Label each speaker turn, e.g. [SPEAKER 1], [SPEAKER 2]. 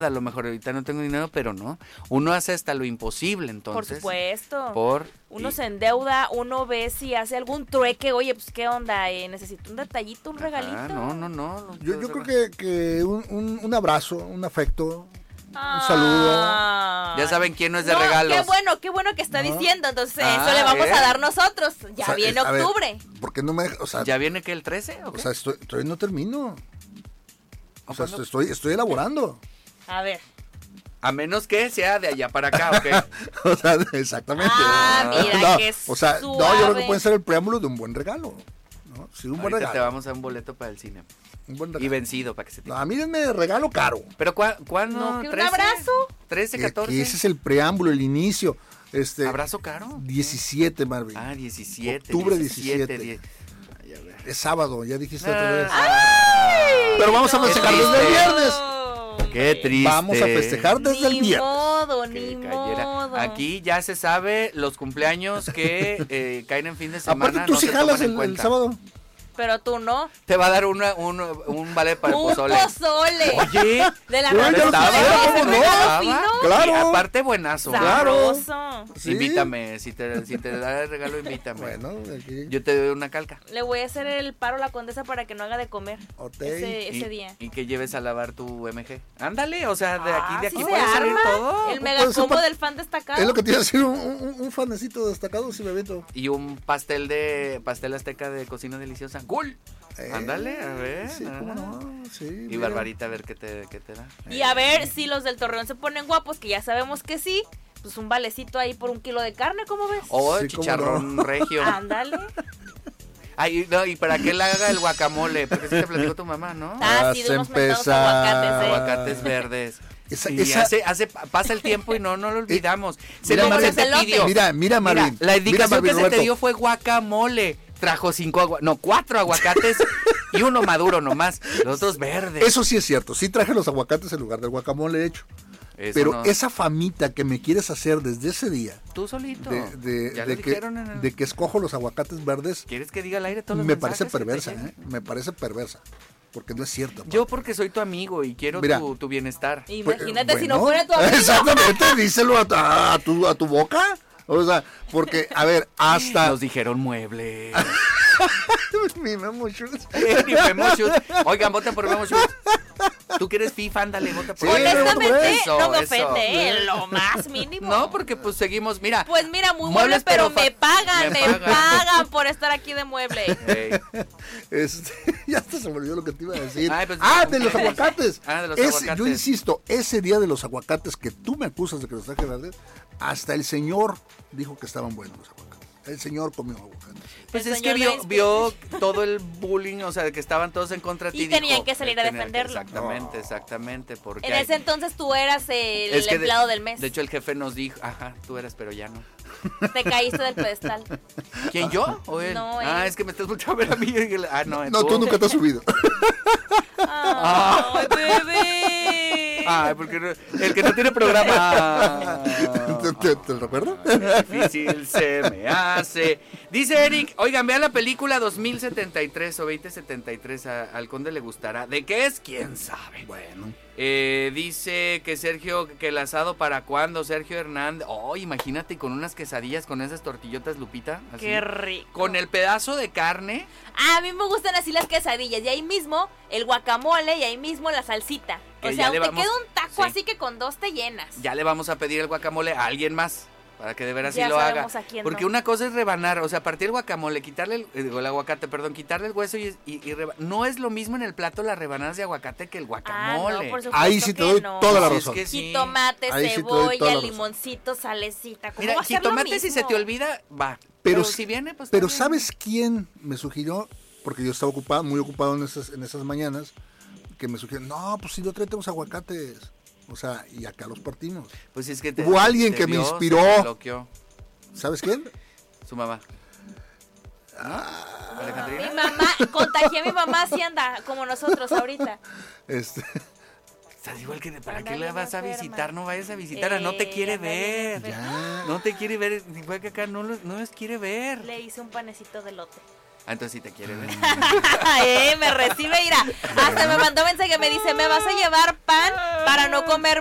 [SPEAKER 1] a lo mejor ahorita no tengo dinero, pero no. Uno hace hasta lo imposible, entonces.
[SPEAKER 2] Por supuesto. Uno se endeuda, uno ve si hace algún trueque. Oye, pues, ¿qué onda? Necesito un detallito, un regalito.
[SPEAKER 1] No.
[SPEAKER 3] Yo creo que un abrazo, un afecto, un saludo.
[SPEAKER 1] Ya saben quién no es de regalos.
[SPEAKER 2] Qué bueno que está diciendo. Entonces, eso le vamos a dar nosotros. Ya viene octubre.
[SPEAKER 3] Ver, ¿por qué no me deja? O sea,
[SPEAKER 1] ¿ya viene que el 13? ¿O qué?
[SPEAKER 3] O sea, todavía no termino. O sea, estoy elaborando.
[SPEAKER 2] A ver.
[SPEAKER 1] A menos que sea de allá para acá, ¿ok?
[SPEAKER 3] O sea, exactamente.
[SPEAKER 2] Mira, qué
[SPEAKER 3] o sea,
[SPEAKER 2] suave.
[SPEAKER 3] no, yo creo que puede ser el preámbulo de un buen regalo, ¿no? Sí, un buen regalo.
[SPEAKER 1] Te vamos a un boleto para el cine.
[SPEAKER 3] Un buen regalo.
[SPEAKER 1] Y vencido para que se te...
[SPEAKER 3] No, mírenme, regalo caro.
[SPEAKER 1] Pero ¿cuándo?
[SPEAKER 2] No, que un
[SPEAKER 1] 13,
[SPEAKER 2] abrazo.
[SPEAKER 1] 13, 14.
[SPEAKER 3] Que ese es el preámbulo, el inicio.
[SPEAKER 1] ¿Abrazo caro?
[SPEAKER 3] 17, Marvin.
[SPEAKER 1] 17.
[SPEAKER 3] Octubre 17. Es sábado, ya dijiste otra vez.
[SPEAKER 2] ¡Ay!
[SPEAKER 3] Pero vamos a festejar desde el viernes.
[SPEAKER 1] Qué triste.
[SPEAKER 3] Vamos a festejar desde el viernes.
[SPEAKER 2] Ni modo.
[SPEAKER 1] Aquí ya se sabe los cumpleaños que caen en fin de semana.
[SPEAKER 3] Aparte tú sí jalas el sábado.
[SPEAKER 2] Pero tú no.
[SPEAKER 1] Te va a dar un vale para el pozole.
[SPEAKER 2] Un pozole.
[SPEAKER 1] Oye,
[SPEAKER 2] de la
[SPEAKER 3] Claro.
[SPEAKER 1] Aparte buenazo.
[SPEAKER 3] Claro.
[SPEAKER 1] Sí. Invítame, si te da el regalo, invítame.
[SPEAKER 3] Bueno, aquí.
[SPEAKER 1] Yo te doy una calca.
[SPEAKER 2] Le voy a hacer el paro a la condesa para que no haga de comer ese día.
[SPEAKER 1] Y que lleves a lavar tu MG. Ándale, o sea, de aquí
[SPEAKER 2] ¿sí
[SPEAKER 1] puede salir todo.
[SPEAKER 2] El mega combo del fan destacado.
[SPEAKER 3] Es lo que te iba a decir, un fanecito destacado, si me meto.
[SPEAKER 1] Y un pastel azteca de cocina deliciosa. ¡Gul! Ándale, a ver.
[SPEAKER 3] Sí, cómo no. Sí,
[SPEAKER 1] y
[SPEAKER 3] mira.
[SPEAKER 1] Barbarita, a ver qué te da.
[SPEAKER 2] Y a ver si los del Torreón se ponen guapos, que ya sabemos que sí. Pues un valecito ahí por 1 kilo de carne, ¿cómo ves?
[SPEAKER 1] Sí, chicharrón regio.
[SPEAKER 2] Ándale.
[SPEAKER 1] Ay, no, y para que él haga el guacamole, porque sí te platicó tu mamá, ¿no?
[SPEAKER 2] Sí, de unos mentados aguacates,
[SPEAKER 1] aguacates verdes. Pasa el tiempo y no lo olvidamos.
[SPEAKER 3] Mira, Marvin.
[SPEAKER 1] La indicación que se
[SPEAKER 3] Roberto.
[SPEAKER 1] te dio fue guacamole. Trajo 4 aguacates y uno maduro nomás, los otros verdes.
[SPEAKER 3] Eso sí es cierto, sí traje los aguacates en lugar del guacamole hecho.
[SPEAKER 1] Eso
[SPEAKER 3] pero
[SPEAKER 1] no.
[SPEAKER 3] Esa famita que me quieres hacer desde ese día.
[SPEAKER 1] Tú solito.
[SPEAKER 3] De que escojo los aguacates verdes.
[SPEAKER 1] ¿Quieres que diga al aire todos los
[SPEAKER 3] Me parece
[SPEAKER 1] mensajes
[SPEAKER 3] perversa, Me parece perversa. Porque no es cierto. Papá.
[SPEAKER 1] Yo porque soy tu amigo y quiero tu bienestar.
[SPEAKER 2] Imagínate si no fuera tu amigo.
[SPEAKER 3] Exactamente, díselo a tu boca. O sea, porque, a ver, hasta...
[SPEAKER 1] Nos dijeron muebles.
[SPEAKER 3] Mi Memo Schutz.
[SPEAKER 1] Oigan, vota por Memo Schutz. Tú quieres FIFA, ándale, vota por
[SPEAKER 2] honestamente, no me ofende, lo más mínimo.
[SPEAKER 1] No, porque pues seguimos, mira.
[SPEAKER 2] Pues mira, muy muebles, pero me pagan por estar aquí de mueble.
[SPEAKER 3] Ya hasta se me olvidó lo que te iba a decir.
[SPEAKER 1] Pues,
[SPEAKER 3] de los aguacates.
[SPEAKER 1] De los aguacates.
[SPEAKER 3] Yo insisto, ese día de los aguacates que tú me acusas de que los traje verdes, hasta el señor dijo que estaban buenos los aguacates. El señor comió aguacates.
[SPEAKER 1] Pues es que vio todo el bullying, o sea, que estaban todos en contra de ti.
[SPEAKER 2] Y tenían que salir a defenderlo.
[SPEAKER 1] Exactamente. Porque
[SPEAKER 2] en ese entonces tú eras el empleado del mes.
[SPEAKER 1] De hecho, el jefe nos dijo, tú eras, pero ya no.
[SPEAKER 2] Te caíste del pedestal.
[SPEAKER 1] ¿Quién, yo o él?
[SPEAKER 2] No, él.
[SPEAKER 1] Es que me estás volteando a ver a mí.
[SPEAKER 3] No, tú nunca te has subido.
[SPEAKER 2] ¡Ay, bebé!
[SPEAKER 1] Porque el que no tiene programa.
[SPEAKER 3] ¿Te recuerdo?
[SPEAKER 1] Difícil se me hace. Dice Eric, oigan, vean la película 2073 o 2073, al Conde le gustará. ¿De qué es? ¿Quién sabe?
[SPEAKER 3] Bueno.
[SPEAKER 1] Dice que Sergio, que el asado para cuándo, Sergio Hernández. Imagínate con unas quesadillas con esas tortillotas, Lupita. Así,
[SPEAKER 2] qué rico.
[SPEAKER 1] Con el pedazo de carne.
[SPEAKER 2] A mí me gustan así las quesadillas. Y ahí mismo el guacamole y ahí mismo la salsita. O sea, te queda un taco así que con 2 te llenas.
[SPEAKER 1] Ya le vamos a pedir el guacamole a alguien más. Para que de veras sí
[SPEAKER 2] ya
[SPEAKER 1] lo haga.
[SPEAKER 2] Porque
[SPEAKER 1] una cosa es rebanar, o sea, partir el guacamole, quitarle el aguacate, quitarle el hueso y no es lo mismo en el plato las rebanadas de aguacate que el guacamole.
[SPEAKER 2] No,
[SPEAKER 3] ahí sí te doy toda la razón.
[SPEAKER 1] Es que sí.
[SPEAKER 2] Jitomate, cebolla, limoncito, salecita. ¿Cómo va a ser
[SPEAKER 1] jitomate
[SPEAKER 2] lo mismo?
[SPEAKER 1] si se te olvida, va. Pero si viene, pues también.
[SPEAKER 3] ¿Sabes quién me sugirió? Porque yo estaba muy ocupado en esas mañanas, que me sugirió, no, pues si lo tráete los aguacates. O sea, y acá los partimos.
[SPEAKER 1] Pues es que
[SPEAKER 3] hubo alguien que me inspiró. ¿Sabes quién?
[SPEAKER 1] Su mamá.
[SPEAKER 2] Mi mamá, contagié a mi mamá, así anda, como nosotros ahorita.
[SPEAKER 1] Estás igual que ¿para qué la vas a visitar? No vayas a visitar, no te quiere ver.
[SPEAKER 3] Ya.
[SPEAKER 1] No te quiere ver, igual que acá no los quiere ver.
[SPEAKER 2] Le hice un panecito de elote.
[SPEAKER 1] Entonces sí te quiere ver.
[SPEAKER 2] Me recibe, mira. Hasta me mandó mensaje que me dice, ¿me vas a llevar pan para no comer